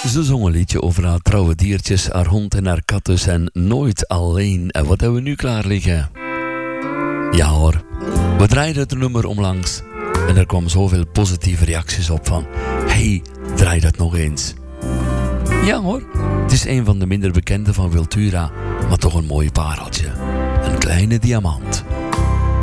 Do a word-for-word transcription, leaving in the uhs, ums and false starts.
Ze zong een liedje over haar trouwe diertjes, haar hond en haar kat dus en nooit alleen. En wat hebben we nu klaar liggen? Ja hoor, we draaiden het nummer omlangs en er kwamen zoveel positieve reacties op van hey, draai dat nog eens. Ja hoor, het is een van de minder bekende van Wiltura, maar toch een mooi pareltje. Een kleine diamant.